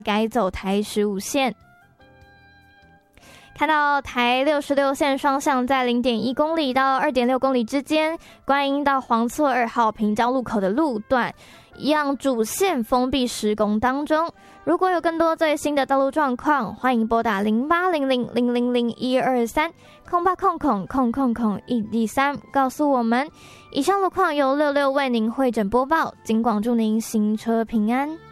改走台15线。看到台66线双向在 0.1 公里到 2.6 公里之间，观音到黄厝2号平交路口的路段一样主线封闭施工当中。如果有更多最新的道路状况，欢迎拨打0800000123 0800000113告诉我们。以上路况由66为您会诊播报，警广祝您行车平安。